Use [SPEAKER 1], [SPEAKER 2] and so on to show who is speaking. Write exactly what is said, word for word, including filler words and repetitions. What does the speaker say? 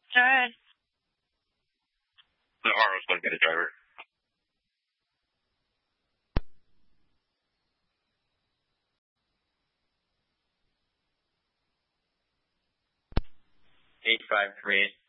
[SPEAKER 1] Good.
[SPEAKER 2] Navarro's going to get a driver. Eight five three eight.